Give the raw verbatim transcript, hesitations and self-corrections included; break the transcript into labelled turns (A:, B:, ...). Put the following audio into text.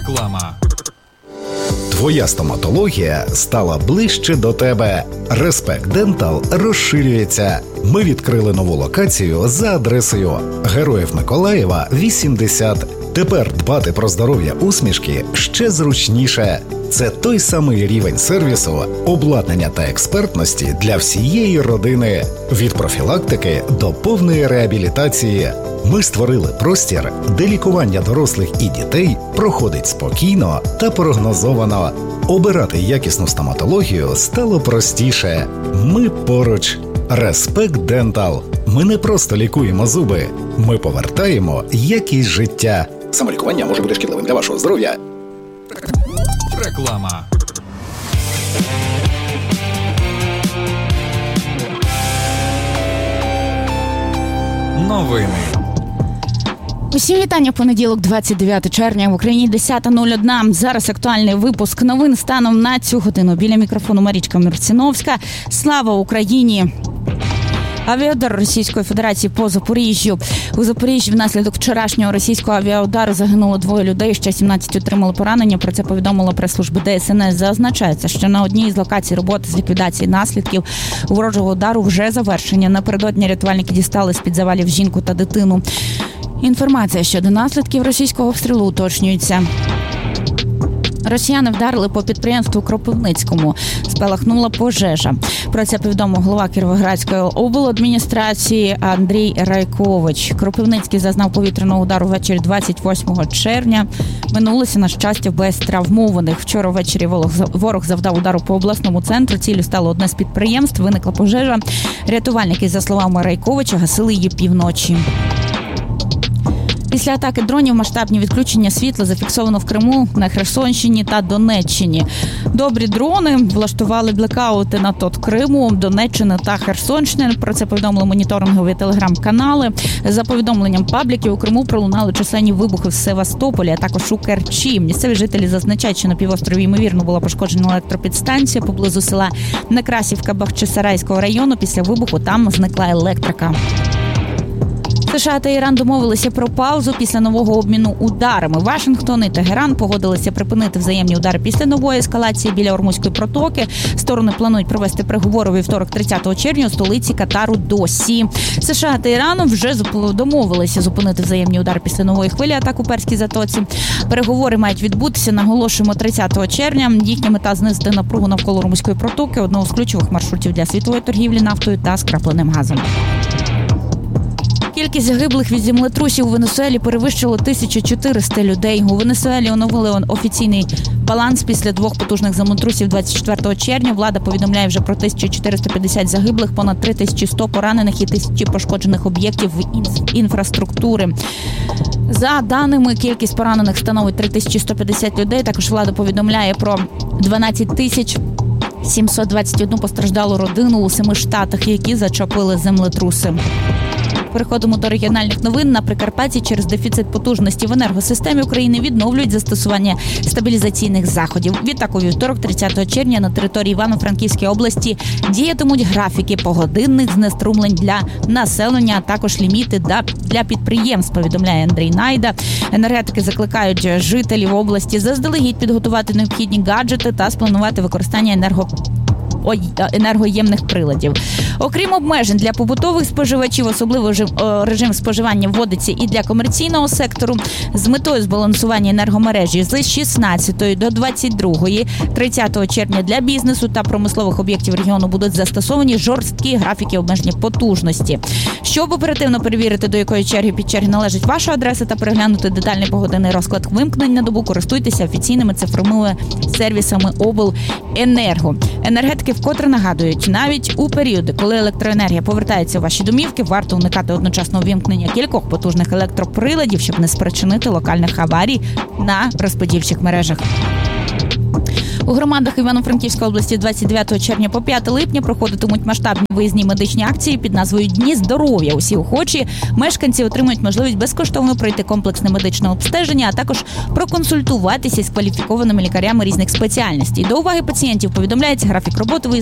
A: Реклама.
B: Твоя стоматологія стала ближче до тебе. Респект Дентал розширюється. Ми відкрили нову локацію за адресою Героїв Миколаєва, вісімдесят. Тепер дбати про здоров'я усмішки ще зручніше. Це той самий рівень сервісу, обладнання та експертності для всієї родини. Від профілактики до повної реабілітації. Ми створили простір, де лікування дорослих і дітей проходить спокійно та прогнозовано. Обирати якісну стоматологію стало простіше. Ми поруч. Респект Дентал. Ми не просто лікуємо зуби. Ми повертаємо якість життя. Самолікування може бути шкідливим для вашого здоров'я.
A: Реклама. Новини.
C: Усім вітання. Понеділок, двадцять дев'яте червня. В Україні десята нуль один. Зараз актуальний випуск новин станом на цю годину. Біля мікрофону Марічка Мерціновська. Слава Україні! Авіаудар Російської Федерації по Запоріжжю. У Запоріжжі внаслідок вчорашнього російського авіаудару загинуло двоє людей, ще сімнадцять отримали поранення. Про це повідомила прес-служба Де Ес Ен Ес. Зазначається, що на одній з локацій роботи з ліквідації наслідків ворожого удару вже завершення. Напередодні рятувальники дістали з-під завалів жінку та дитину. Інформація щодо наслідків російського обстрілу уточнюється. Росіяни вдарили по підприємству Кропивницькому. Спалахнула пожежа. Про це повідомив голова Кіровоградської обладміністрації Андрій Райкович. Кропивницький зазнав повітряного удару ввечері двадцять восьмого червня. Минулося, на щастя, без травмованих. Вчора ввечері ворог завдав удару по обласному центру. Ціллю стало одне з підприємств. Виникла пожежа. Рятувальники, за словами Райковича, гасили її півночі. Після атаки дронів масштабні відключення світла зафіксовано в Криму, на Херсонщині та Донеччині. Добрі дрони влаштували блекаути на ТОТ Криму, Донеччини та Херсонщини. Про це повідомили моніторингові телеграм-канали. За повідомленням пабліків, у Криму пролунали численні вибухи в Севастополі, а також у Керчі. Місцеві жителі зазначають, що на півострові, ймовірно, була пошкоджена електропідстанція поблизу села Некрасівка Бахчисарайського району. Після вибуху там зникла електрика. США та Іран домовилися про паузу після нового обміну ударами. Вашингтон і Тегеран погодилися припинити взаємні удари після нової ескалації біля Ормузької протоки. Сторони планують провести переговори у вівторок тридцятого червня у столиці Катару Досі. США та Іран вже домовилися зупинити взаємні удари після нової хвилі атак у Перській затоці. Переговори мають відбутися, наголошуємо, тридцятого червня. Їхня мета – знизити напругу навколо Ормузької протоки, одного з ключових маршрутів для світової торгівлі нафтою та скрапленим газом. Кількість загиблих від землетрусів у Венесуелі перевищила тисячу чотириста людей. У Венесуелі оновили офіційний баланс після двох потужних землетрусів двадцять четвертого червня. Влада повідомляє вже про тисячу чотириста п'ятдесят загиблих, понад три тисячі сто поранених і тисячі пошкоджених об'єктів інфраструктури. За даними, кількість поранених становить три тисячі сто п'ятдесят людей. Також влада повідомляє про дванадцять тисяч сімсот двадцять одну постраждалу родину у семи штатах, які зачепили землетруси. Переходимо до регіональних новин. На Прикарпатті через дефіцит потужності в енергосистемі України відновлюють застосування стабілізаційних заходів. Відтак у вівторок, тридцятого червня, на території Івано-Франківської області діятимуть графіки погодинних знеструмлень для населення, а також ліміти для підприємств, повідомляє Андрій Найда. Енергетики закликають жителів області заздалегідь підготувати необхідні гаджети та спланувати використання енерго енергоємних приладів. Окрім обмежень для побутових споживачів, особливо режим споживання вводиться і для комерційного сектору. З метою збалансування енергомережі з шістнадцятої до двадцять другої тридцятого червня для бізнесу та промислових об'єктів регіону будуть застосовані жорсткі графіки обмеження потужності. Щоб оперативно перевірити, до якої черги під черги належить ваша адреса та переглянути детальний погодинний розклад вимкнень на добу, користуйтеся офіційними цифровими сервісами обленерго. Енергетики вкотре нагадують, навіть у періоди, коли електроенергія повертається у ваші домівки, варто уникати одночасного вимкнення кількох потужних електроприладів, щоб не спричинити локальних аварій на розподільчих мережах. У громадах Івано-Франківської області двадцять дев'ятого червня по п'яте липня проходитимуть масштабні виїзні медичні акції під назвою «Дні здоров'я». Усі охочі мешканці отримують можливість безкоштовно пройти комплексне медичне обстеження, а також проконсультуватися з кваліфікованими лікарями різних спеціальностей. До уваги пацієнтів повідомляється графік роботи